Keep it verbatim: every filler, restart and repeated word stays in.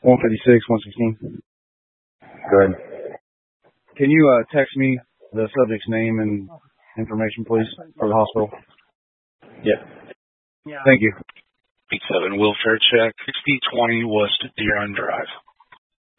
one fifty-six, one sixteen. Go ahead. Can you uh, text me the subject's name and information, please, for the hospital? Yep. Thank you. eight seven Will Faircheck, sixty twenty West Deer Run Drive.